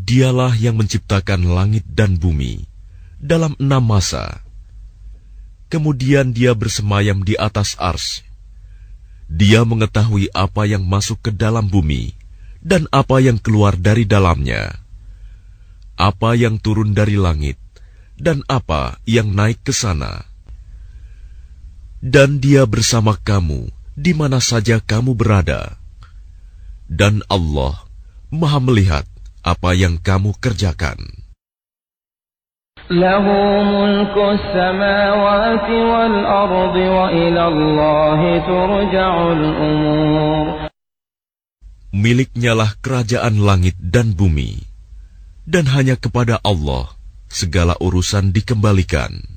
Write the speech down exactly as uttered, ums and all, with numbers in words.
Dialah yang menciptakan langit dan bumi dalam enam masa. Kemudian Dia bersemayam di atas arsy. Dia mengetahui apa yang masuk ke dalam bumi dan apa yang keluar dari dalamnya, apa yang turun dari langit dan apa yang naik ke sana. Dan Dia bersama kamu di mana saja kamu berada. Dan Allah Maha melihat apa yang kamu kerjakan. Lahu mulku samawati wal ardi wa ila Allahi turja'ul umur. Miliknyalah kerajaan langit dan bumi, dan hanya kepada Allah segala urusan dikembalikan.